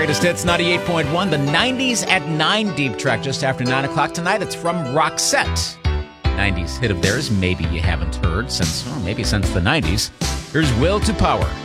Greatest Hits 98.1, the 90s at 9 deep track just after 9 o'clock tonight. It's from Roxette. 90s hit of theirs, maybe you haven't heard since the 90s. Here's Will to Power.